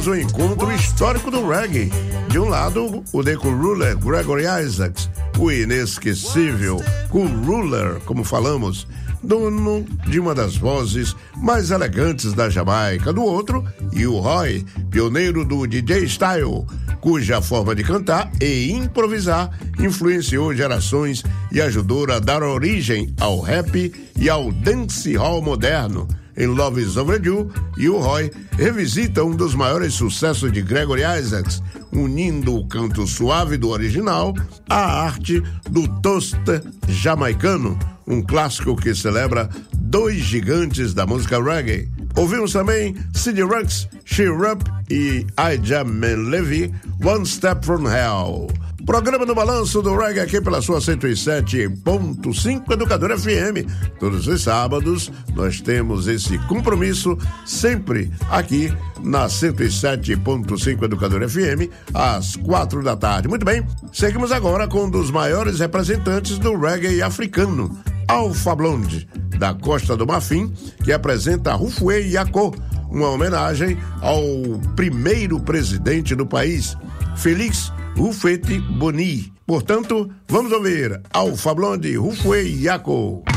teremos um encontro histórico do reggae. De um lado, o The Cool Ruler, Gregory Isaacs, o inesquecível Cool Ruler, como falamos, dono de uma das vozes mais elegantes da Jamaica. Do outro, Hugh Roy, pioneiro do DJ Style, cuja forma de cantar e improvisar influenciou gerações e ajudou a dar origem ao rap e ao dancehall moderno. Em Love is Overdue, Hugh Roy revisita um dos maiores sucessos de Gregory Isaacs, unindo o canto suave do original à arte do toast jamaicano, um clássico que celebra dois gigantes da música reggae. Ouvimos também Sid Rux, Cheer Up e Ijaman Levy, One Step From Hell. Programa no Balanço do Reggae aqui pela sua 107.5 Educadora FM. Todos os sábados nós temos esse compromisso sempre aqui na 107.5 Educadora FM às 4 da tarde. Muito bem, seguimos agora com um dos maiores representantes do reggae africano, Alpha Blondy, da Costa do Marfim, que apresenta Hufway Yako, uma homenagem ao primeiro presidente do país, Félix Houphouët-Boigny. Portanto, vamos ouvir Alpha Blondy, Hufway Yako.